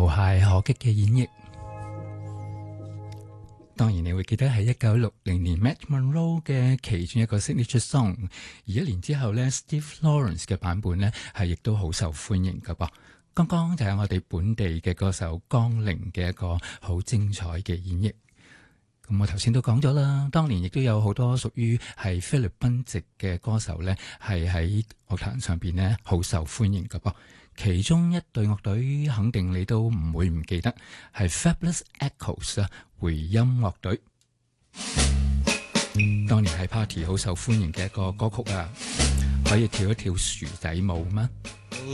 懈可擊嘅演繹。當然你會記得係1960年 Matt Monro 嘅其中一個 signature song， 而1年之後呢 Steve Lawrence 嘅版本呢係亦都好受歡迎㗎噃。剛剛就係我哋本地嘅歌手江玲嘅一個好精彩嘅演繹。咁我頭先都講咗啦，當年亦都有好多屬於係菲律賓籍嘅歌手呢，係喺樂壇上邊呢好受歡迎㗎噃。其中一隊樂隊肯定你都唔會唔記得，係 Fabulous Echoes 啊，回音樂隊。當年喺 party 好受歡迎嘅一個歌曲啊，可以跳一跳薯仔舞嗎？